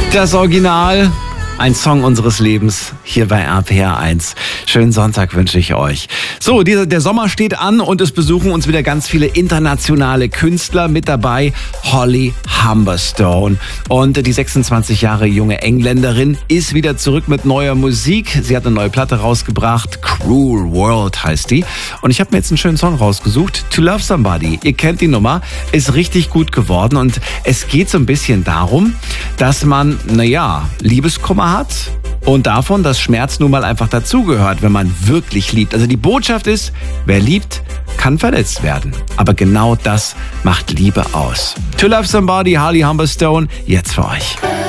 Das Original, ein Song unseres Lebens hier bei RPR 1. Schönen Sonntag wünsche ich euch. So, der Sommer steht an und es besuchen uns wieder ganz viele internationale Künstler. Mit dabei Holly Humberstone. Und die 26 Jahre junge Engländerin ist wieder zurück mit neuer Musik. Sie hat eine neue Platte rausgebracht. Cruel World heißt die. Und ich habe mir jetzt einen schönen Song rausgesucht. To Love Somebody. Ihr kennt die Nummer. Ist richtig gut geworden. Und es geht so ein bisschen darum, dass man, Liebeskummer hat. Und davon, dass Schmerz nun mal einfach dazugehört, wenn man wirklich liebt. Also die Botschaft ist, wer liebt, kann verletzt werden. Aber genau das macht Liebe aus. To Love Somebody, Holly Humberstone, jetzt für euch.